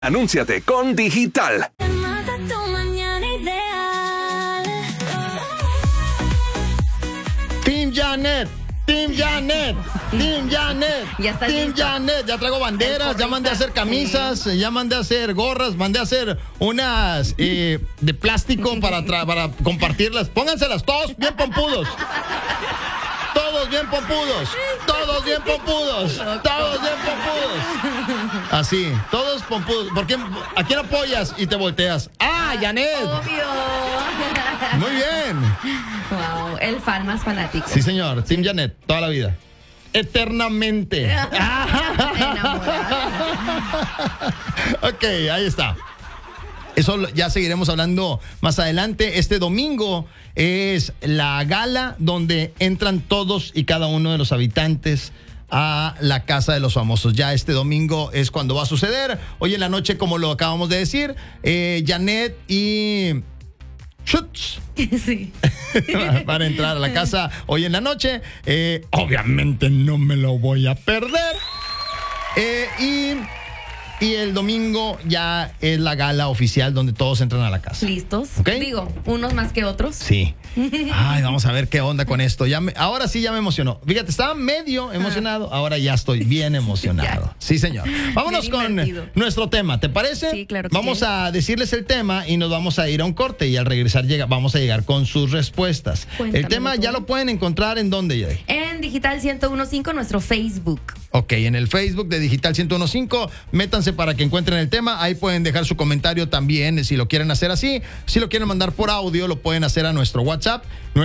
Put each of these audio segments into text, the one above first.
Anúnciate con Digital. Team Janet. Team Janet, Team Janet, Team Janet. Ya traigo banderas, ya mandé a hacer camisas, ya mandé a hacer gorras, mandé a hacer unas de plástico para compartirlas. Pónganselas todos bien pompudos. Todos bien pompudos. Todos bien pompudos. Todos bien pompudos. Así, todos pompudos. ¿Por qué? ¿A quién apoyas y te volteas? ¡Ah, Janet! Obvio. Muy bien. Wow, el fan más fanático. Sí, señor. Team Janet, toda la vida. Eternamente. Ok, ahí está. Eso ya seguiremos hablando más adelante. Este domingo es la gala donde entran todos y cada uno de los habitantes a la Casa de los Famosos. Ya este domingo es cuando va a suceder. Hoy en la noche, como lo acabamos de decir, Janet y Schutz Sí. van a entrar a la casa hoy en la noche. Obviamente no me lo voy a perder. Y el domingo ya es la gala oficial donde todos entran a la casa. ¿Listos? ¿Okay? Digo, unos más que otros. Sí. Ay, vamos a ver qué onda con esto. Ahora sí ya me emocionó. Fíjate, estaba medio emocionado. Ahora ya estoy bien emocionado. Sí, señor. Vámonos con nuestro tema. ¿Te parece? Sí, claro que Vamos sí. a decirles el tema y nos vamos a ir a un corte. Y al regresar vamos a llegar con sus respuestas. Cuéntame el tema todo. ya lo pueden encontrar ¿en dónde, Yay? En Digital 101.5, nuestro Facebook. Ok, en el Facebook de Digital 101.5, métanse para que encuentren el tema. Ahí pueden dejar su comentario también si lo quieren hacer así. Si lo quieren mandar por audio, lo pueden hacer a nuestro WhatsApp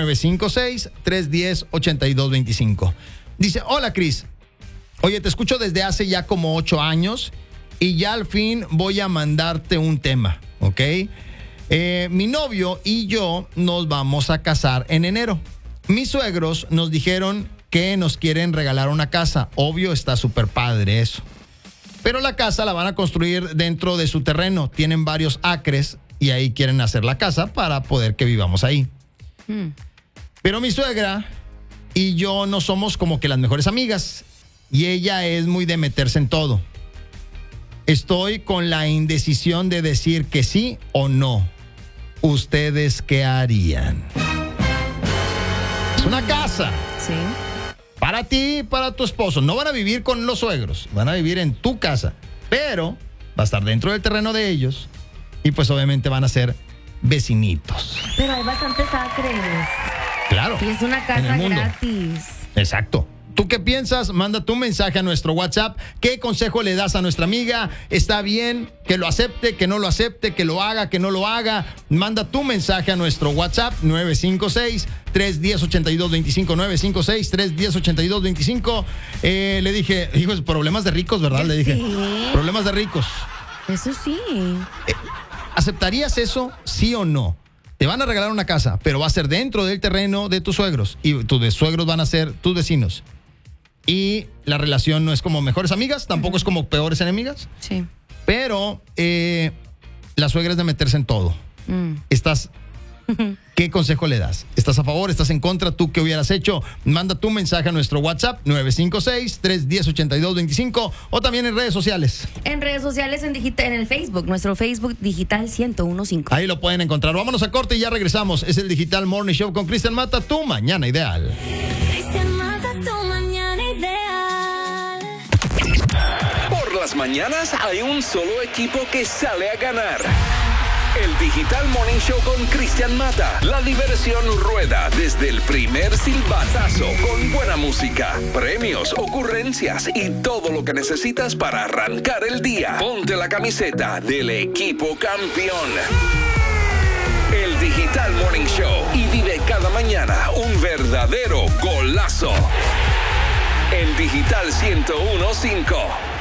956-310-8225. Dice, hola Cris. Oye, te escucho desde hace ya como 8 años y ya al fin voy a mandarte un tema, ¿ok? Mi novio y yo nos vamos a casar en enero. Mis suegros nos dijeron que nos quieren regalar una casa. Obvio, está súper padre eso. Pero la casa la van a construir dentro de su terreno. Tienen varios acres y ahí quieren hacer la casa para poder que vivamos ahí. Pero mi suegra y yo no somos como que las mejores amigas. Y ella es muy de meterse en todo. Estoy con la indecisión de decir que sí o no. ¿Ustedes qué harían? Es una casa. Sí. Para ti y para tu esposo. No van a vivir con los suegros. Van a vivir en tu casa. Pero va a estar dentro del terreno de ellos. Y pues obviamente van a ser vecinitos. Pero hay bastantes acres. Claro. Y es una en casa el mundo. gratis. Exacto. ¿Tú qué piensas? Manda tu mensaje a nuestro WhatsApp. ¿Qué consejo le das a nuestra amiga? ¿Está bien que lo acepte, que no lo acepte, que lo haga, que no lo haga? Manda tu mensaje a nuestro WhatsApp 956-310-8225. 956-310-8225. Le dije, hijos, problemas de ricos, ¿verdad? Le dije, Sí. problemas de ricos. Eso sí. ¿Aceptarías eso, sí o no? Te van a regalar una casa, pero va a ser dentro del terreno de tus suegros. Y tus suegros van a ser tus vecinos. Y la relación no es como mejores amigas, tampoco es como peores enemigas. Sí. Pero la suegra es de meterse en todo. ¿Qué consejo le das? ¿Estás a favor? ¿Estás en contra? ¿Tú qué hubieras hecho? Manda tu mensaje a nuestro WhatsApp 956-310-8225 o también en redes sociales. En redes sociales, en el Facebook, nuestro Facebook Digital 101.5. Ahí lo pueden encontrar. Vámonos a corte y ya regresamos. Es el Digital Morning Show con Cristian Mata, tu mañana ideal. Cristian Mata, tu mañana ideal. Por las mañanas hay un solo equipo que sale a ganar. El Digital Morning Show con Cristian Mata. La diversión rueda desde el primer silbatazo con buena música, premios, ocurrencias y todo lo que necesitas para arrancar el día. Ponte la camiseta del equipo campeón. El Digital Morning Show y vive cada mañana un verdadero golazo. En Digital 101.5.